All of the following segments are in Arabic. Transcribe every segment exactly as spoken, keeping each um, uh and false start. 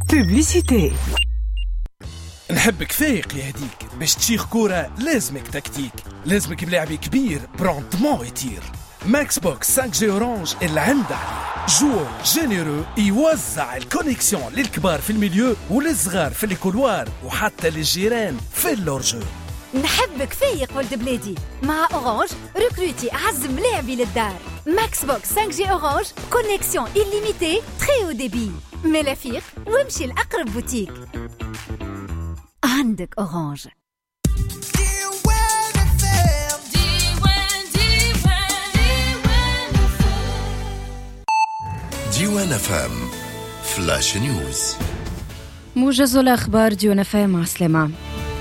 بوبليسيتي. نحبك فايق يا هديك، باش تشيخ كورة لازمك تكتيك، لازمك بلاعبي كبير برونتمون يطير. ماكس بوكس خمسة جي اورانج اللي عنده عليه جوور جينيرو يوزع الكونيكسيون للكبار في الميليو وللصغار في الكولوار وحتى للجيران في اللورجو. نحبك فايق ولد بلادي، مع اورانج ريكروتي اعز ملاعبي للدار. ماكس بوكس خمسة جي اورانج كونيكسيون إليميتي تري او ديبي. ملافيق وامشي لأقرب بوتيك. عندك اورانج. ديوان فام فلاش نيوز. موجز الأخبار ديوان فام. مع سلامة.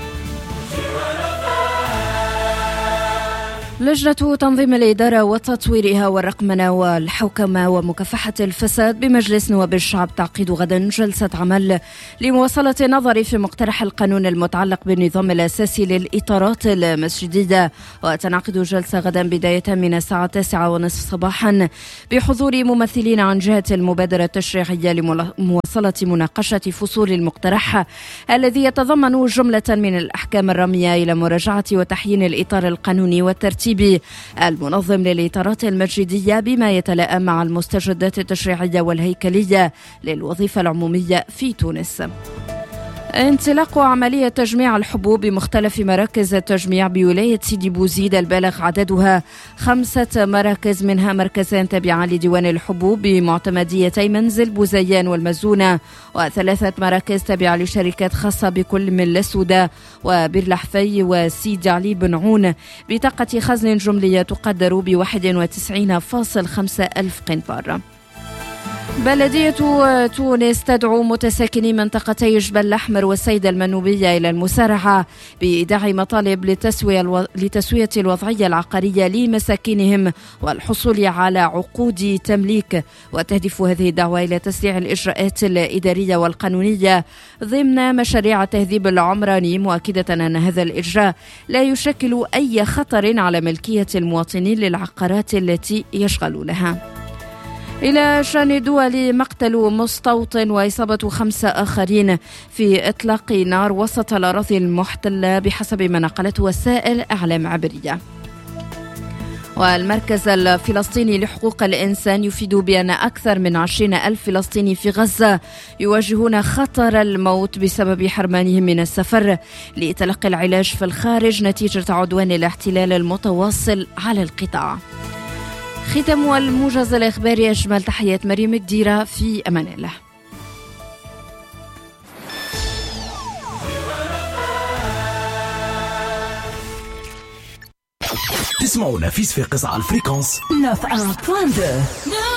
لجنة تنظيم الإدارة وتطويرها والرقمنة والحوكمة ومكافحة الفساد بمجلس نواب الشعب تعقيد غدا جلسة عمل لمواصلة النظر في مقترح القانون المتعلق بالنظام الأساسي للإطارات المسجدية. وتنعقد جلسة غدا بداية من الساعة التاسعة ونصف صباحا بحضور ممثلين عن جهة المبادرة التشريعية لمواصلة مناقشة فصول المقترح الذي يتضمن جملة من الأحكام الرامية إلى مراجعة وتحيين الإطار القانوني والترتيب المنظم للإطارات المسجدية بما يتلائم مع المستجدات التشريعية والهيكلية للوظيفة العمومية في تونس. انطلاق عملية تجميع الحبوب بمختلف مراكز التجميع بولاية سيدي بوزيد البالغ عددها خمسة مراكز، منها مركزان تابعان لديوان الحبوب بمعتمديتي منزل بوزيان والمزونة، وثلاثة مراكز تابعة لشركات خاصة بكل من لسودة وبير لحفي وسيدي علي بن عون بطاقة خزن جملية تقدر ب واحد وتسعين فاصلة خمسة ألف قنطار. بلدية تونس تدعو متساكني منطقتي جبل الأحمر والسيد المنوبية إلى المسارعة بإيداع مطالب لتسوية, الو... لتسوية الوضعية العقارية لمساكنهم والحصول على عقود تمليك. وتهدف هذه الدعوة إلى تسريع الإجراءات الإدارية والقانونية ضمن مشاريع التهذيب العمراني، مؤكدة أن هذا الإجراء لا يشكل أي خطر على ملكية المواطنين للعقارات التي يشغلونها. إلى شأن دول مقتل مستوطن وإصابة خمسة آخرين في إطلاق نار وسط الأراضي المحتلة بحسب ما نقلته وسائل إعلام عبرية. والمركز الفلسطيني لحقوق الإنسان يفيد بأن أكثر من عشرين ألف فلسطيني في غزة يواجهون خطر الموت بسبب حرمانهم من السفر لتلقي العلاج في الخارج نتيجة عدوان الاحتلال المتواصل على القطاع. ختام الموجز الإخباري. أجمل تحيات مريم الديرة، في أمان الله. تسمعونا في صفاقس على الفريكونس تسعة وتسعين فاصلة اثنين.